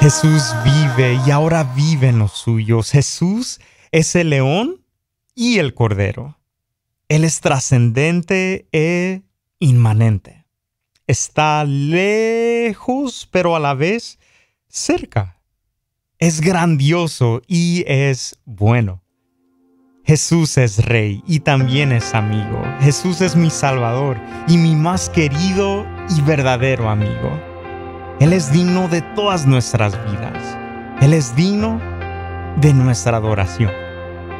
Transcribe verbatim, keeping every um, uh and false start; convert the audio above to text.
Jesús vive y ahora vive en los suyos. Jesús es el león y el cordero. Él es trascendente e inmanente. Está lejos, pero a la vez cerca. Es grandioso y es bueno. Jesús es Rey y también es amigo. Jesús es mi Salvador y mi más querido y verdadero amigo. Él es digno de todas nuestras vidas. Él es digno de nuestra adoración.